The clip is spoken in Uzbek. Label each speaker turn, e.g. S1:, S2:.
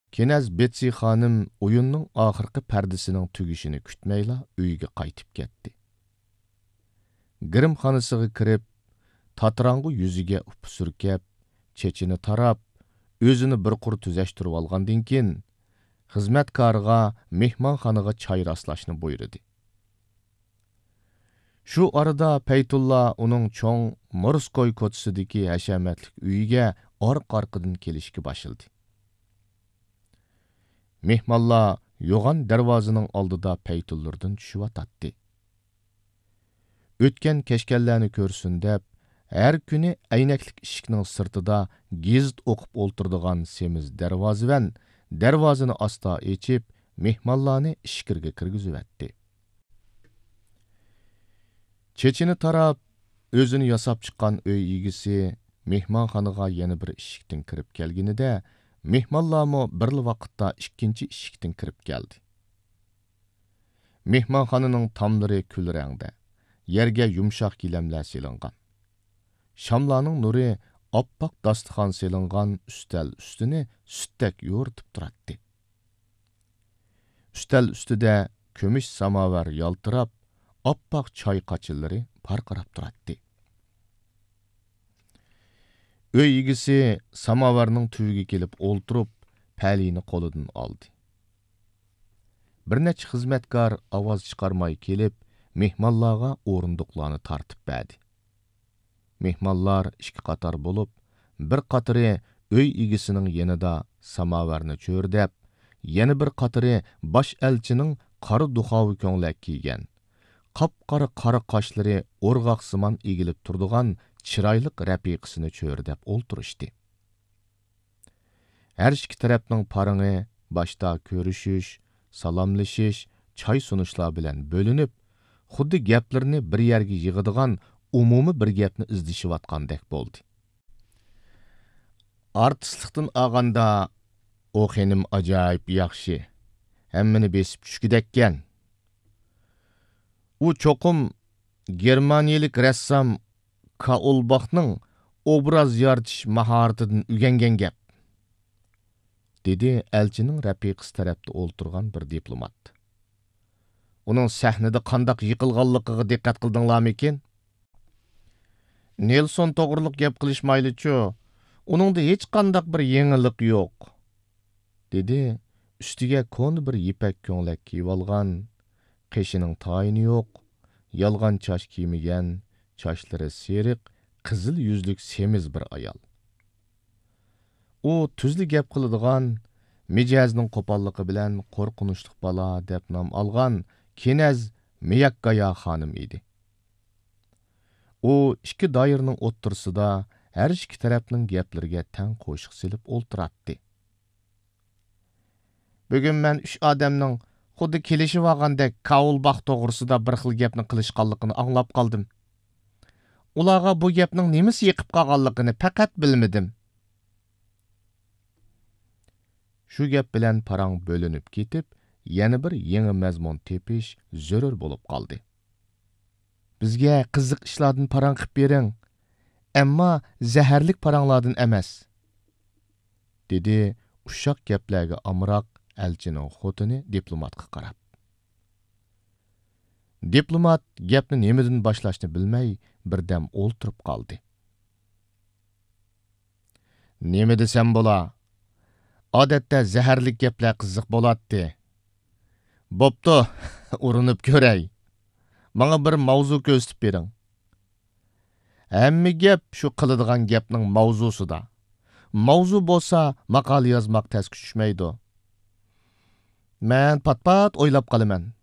S1: Kenaz Betsi xonim o'yinning oxirgi pardasining tugishini kutmayla uyiga qaytib ketdi. Grimxonasiga kirib, tatrangu yuziga up surkab, chechini tarab, o'zini bir qur tuzashtirib olgandan keyin xizmatkoriga mehmonxonaga choy rastlashni buyurdi. Shu arada Paytulla uning cho'ng Morskoy ko'chasidagi hashamatlik uyiga orqa-orqadan kelishga boshladi. Mehmonlar yo'g'on darvozaning oldida Paytullardan tushib O'tgan kechganlarni ko'rsin deb, har kuni aynaklik eshikning sirtida gazet o'qib o'ltirdigan semiz darvozavan darvozani asta ochib, mehmonlarni ishkirga kirgizib. Chechini tarab, o'zini yasab chiqqan uy egisi mehmonxonaga yana bir eshikdan kirib kelganida, mehmonlarmo bir vaqtda ikkinchi eshikdan kirib keldi. Mehmonxonaning tomlari kul rangda, yerga yumshoq gilamlar selingan. Shamlarning nuri oppoq dasturxon selingan ustal ustini sutdek yo'ritib turardi. Ustal ustida ko'mish samovar yaltirab, oppoq choy qachillari parqirab turardi. Uy egisi samovarning tuviga kelib o'ltirib, palini qo'lidan oldi. Bir necha xizmatkor ovoz chiqarmay kelib, mehmonlarga o'rindiqlarni tartib berdi. Mehmonlar ikki qator bo'lib, bir qatori uy egisining yanida samovarni cho'rdab, yana bir qatori bosh elchining qora duxovi ko'nglak kiygan, qop-qora qora qoshlari o'rg'oqsimon egilib turdigan chiroyli rafiqasini cho'rdab o'ltirishdi. Har ikki tarafning parangi boshda ko'rishish, salomlashish, choy sunishlar bilan bo'linib, xuddi gaplarni bir yerga yig'adigan umumiy bir gapni izlashayotgandek bo'ldi. Artistlikdan olganda o xonim ajoyib yaxshi, hammani besib tushgidekkan. U cho'qim germaniyalik rassom Kaulbachning obraz yaratish mahoratidan o'rgangan gap, dedi elchining rafiqasi tarafda o'ltirgan bir diplomat. Uning sahnada qandaq yiqilganligiga diqqat qildinglarmi ekan? Nelson to'g'riliq gap qilishmayli-chu, uningda hech qandaq bir yangilik yo'q, dedi ustiga ko'ni bir ipak ko'nglak kiyib olgan, qeshining tayini yo'q, yolg'on choch kiymagan, chochlari seriq, qizil yuzlik semiz bir ayol. U tuzli gap qiladigan, mijozning qo'polligi bilan qo'rqinchli bola deb nom olgan Kenaz Miyakkaya xonim edi. U ikki doirning o'ttirsida har ikki tarafning gaplariga tang qo'shiq silib o'ltirardi. Bugun men 3 odamning xuddi kelishib olgandek Kaulbach to'g'risida bir xil gapni qilishganligini anglab qoldim. Ularga bu gapning nimasi yiqib qolganligini faqat bilmadim. Shu gap bilan parang bo'linib ketib, yana bir yangi mazmun tepish zarur bo'lib qoldi. Bizga qiziq ishlardan parang qilib bering, ammo zaharlik paranglardan emas, dedi ushoq gaplarga amroq elchining xotini diplomatga qarab. Diplomat gapni nemadan boshlashni bilmay birdam o'ltirib qoldi. Nima desam bo'la? Odatda zaharlik gaplar qiziq bo'ladi. Bo'pti, urinib ko'ray. Menga bir mavzu ko'rsatib bering. Hamma gap shu qiladigan gapning mavzusida. Mavzu bo'lsa, maqola yozmoq tasga tushmaydi. Men pat-pat o'ylab qolaman.